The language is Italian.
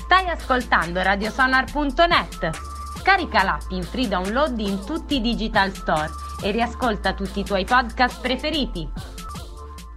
Stai ascoltando radiosonar.net. Scarica l'app in free download in tutti i digital store e riascolta tutti i tuoi podcast preferiti.